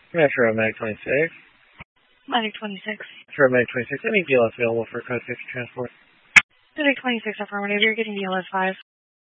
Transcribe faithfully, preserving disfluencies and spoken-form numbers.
Metro Mag twenty-six. Medic twenty-six. Metro Mag twenty-six. Any B L S available for code six transport? Medic twenty-six, affirmative. You're getting B L S five.